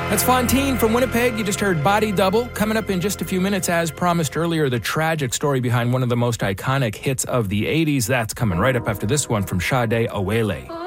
That's Fontaine from Winnipeg. You just heard Body Double. Coming up in just a few minutes, as promised earlier, the tragic story behind one of the most iconic hits of the 80s. That's coming right up after this one from Sade Awele.